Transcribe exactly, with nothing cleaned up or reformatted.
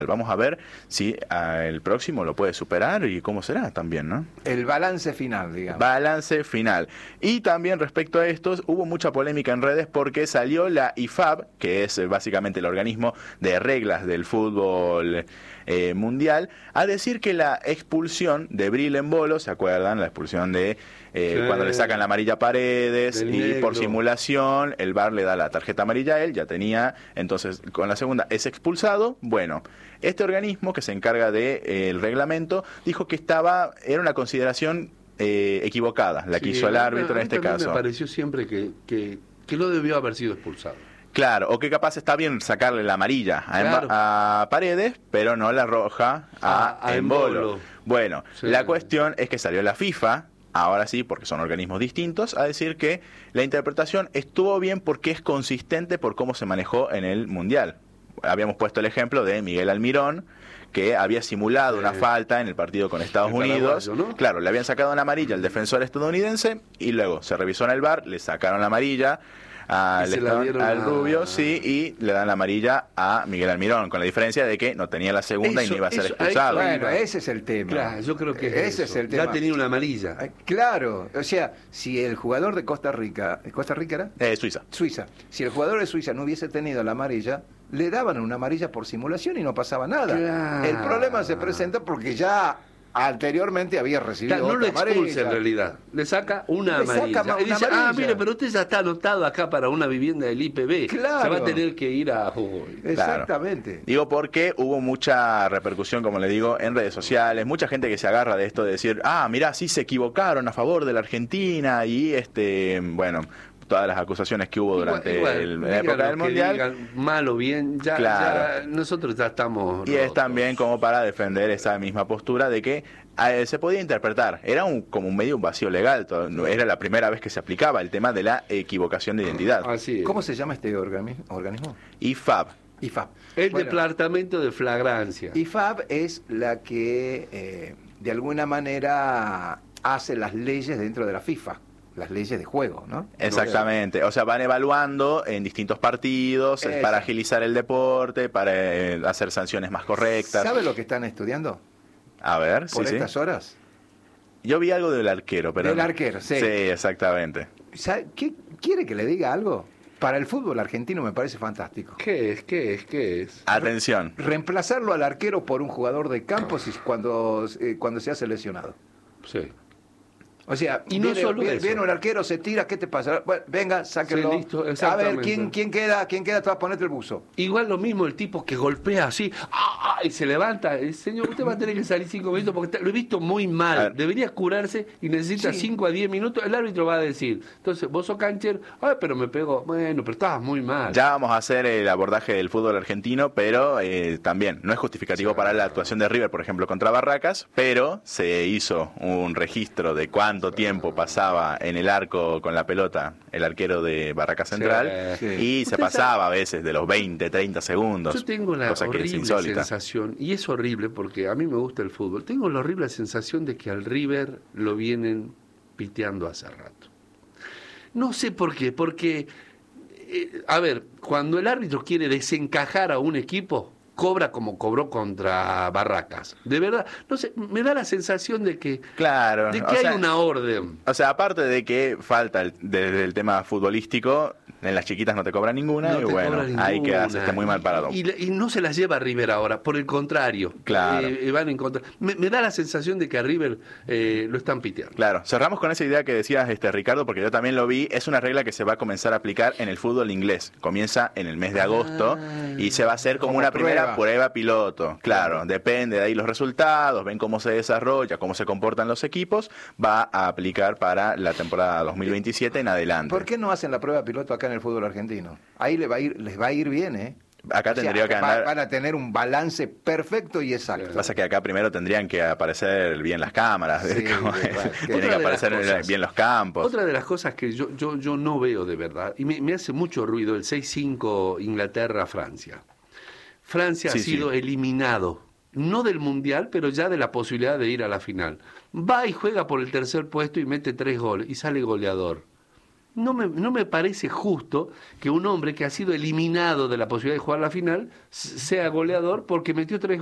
Vamos a ver si uh, el próximo lo puede superar y cómo será también, ¿no? El balance final, digamos. Balance final. Y también respecto a esto, hubo mucha polémica en redes porque salió la I F A B, que es básicamente el organismo de reglas del fútbol eh, mundial, a decir que la expulsión de Bril Embolo, ¿se acuerdan? La expulsión de eh, sí, cuando le sacan la amarilla a Paredes y negro. Por simulación, el V A R le da la tarjeta amarilla a él, ya tenía, entonces con la segunda es expulsado. Bueno, este organismo que se encarga del de, eh, reglamento dijo que estaba, era una consideración eh, equivocada, la que sí, hizo el árbitro en este caso. Me pareció siempre que, que, que no debió haber sido expulsado. Claro, o que capaz está bien sacarle la amarilla a, claro. a Paredes, pero no la roja a, a Embolo. Embolo. Bueno, sí. La cuestión es que salió la FIFA, ahora sí, porque son organismos distintos, a decir que la interpretación estuvo bien porque es consistente por cómo se manejó en el Mundial. Habíamos puesto el ejemplo de Miguel Almirón, que había simulado una eh, falta en el partido con Estados Unidos. ¿No? Claro, le habían sacado una amarilla al defensor estadounidense y luego se revisó en el V A R, le sacaron la amarilla al, al a... Rubio, sí, y le dan la amarilla a Miguel Almirón, con la diferencia de que no tenía la segunda eso, y no iba a ser eso, expulsado. Ahí, bueno, ese es el tema. Claro, yo creo que ese es, es el tema. Ya tenía una amarilla. Claro, o sea, si el jugador de Costa Rica, ¿Costa Rica era? Eh, Suiza. Suiza. Si el jugador de Suiza no hubiese tenido la amarilla, le daban una amarilla por simulación y no pasaba nada. Claro. El problema se presenta porque ya anteriormente había recibido claro, no otra lo expulsa amarilla. En realidad, le saca una le amarilla saca y dice, amarilla. ah, mire, pero usted ya está anotado acá para una vivienda del I P B, claro. se va a tener que ir a... Oh, exactamente. Claro. Digo porque hubo mucha repercusión, como le digo, en redes sociales, mucha gente que se agarra de esto de decir, ah, mirá, sí se equivocaron a favor de la Argentina y este, bueno... todas las acusaciones que hubo durante igual, el, la época del Mundial. Digan, mal o bien, ya, claro. ya nosotros ya estamos y rotos. Es también como para defender esa misma postura de que eh, se podía interpretar, era un como un medio un vacío legal, todo, era la primera vez que se aplicaba el tema de la equivocación de identidad. Así es. ¿Cómo se llama este organismo? I F A B. I F A B. El bueno, Departamento de Flagrancia. I F A B es la que eh, de alguna manera hace las leyes dentro de la FIFA. Las leyes de juego, ¿no? Exactamente, o sea, van evaluando en distintos partidos Esa. para agilizar el deporte, para eh, hacer sanciones más correctas. ¿Sabe lo que están estudiando? A ver, ¿Por sí, estas sí. horas? Yo vi algo del arquero, pero... Del no. arquero, sí. Sí, exactamente. ¿Sabe? ¿Qué, ¿Quiere que le diga algo? Para el fútbol argentino me parece fantástico. ¿Qué es? ¿Qué es? ¿Qué es? Atención. Re reemplazarlo al arquero por un jugador de campo si, cuando, eh, cuando se hace lesionado. Sí. O sea, y no viene, solo viene, eso. viene el arquero, se tira, ¿qué te pasa? Bueno, venga, sáquenlo. Sí, listo, a ver, ¿quién, quién queda? ¿Quién queda? Tú vas a ponerte el buzo. Igual lo mismo el tipo que golpea así, ¡ah! Y se levanta. El señor, usted va a tener que salir cinco minutos porque está, lo he visto muy mal. Debería curarse y necesita cinco a diez minutos. El árbitro va a decir, entonces, vos sos cancher, ay, pero me pegó. Bueno, pero estabas muy mal. Ya vamos a hacer el abordaje del fútbol argentino, pero eh, también no es justificativo sí, para la actuación de River, por ejemplo, contra Barracas, pero se hizo un registro de cuánto tiempo pasaba en el arco con la pelota el arquero de Barracas Central sí, sí. y se pasaba sabe? a veces de los veinte, treinta segundos. Yo tengo una cosa horrible que es insólita. sensación, y es horrible porque a mí me gusta el fútbol, tengo la horrible sensación de que al River lo vienen piteando hace rato. No sé por qué, porque, eh, a ver, cuando el árbitro quiere desencajar a un equipo, cobra como cobró contra Barracas. De verdad, no sé, me da la sensación de que, claro, de que hay sea, una orden. O sea, aparte de que falta el, desde el tema futbolístico, en las chiquitas no te cobra ninguna, no y bueno, ninguna. ahí quedas este, muy mal parado. Y, y, y no se las lleva a River ahora, por el contrario. Claro. Eh, van en contra. Me, me da la sensación de que a River eh, lo están piteando. Claro, cerramos con esa idea que decías, este Ricardo, porque yo también lo vi. Es una regla que se va a comenzar a aplicar en el fútbol inglés. Comienza en el mes de agosto ah, y se va a hacer como, como una prueba. primera prueba piloto. Claro, claro, depende de ahí los resultados, ven cómo se desarrolla, cómo se comportan los equipos, va a aplicar para la temporada dos mil veintisiete en adelante. ¿Por qué no hacen la prueba piloto acá en el fútbol argentino? Ahí les va a ir, les va a ir bien, ¿eh? Acá tendría o sea, que andar... Van a tener un balance perfecto y exacto. Lo que pasa es que acá primero tendrían que aparecer bien las cámaras, sí, tienen que aparecer cosas, bien los campos. Otra de las cosas que yo, yo, yo no veo de verdad, y me, me hace mucho ruido, el seis cinco Inglaterra-Francia. Francia sí, ha sido sí. eliminado, no del Mundial, pero ya de la posibilidad de ir a la final. Va y juega por el tercer puesto y mete tres goles, y sale goleador. No me, no me parece justo que un hombre que ha sido eliminado de la posibilidad de jugar la final sea goleador porque metió tres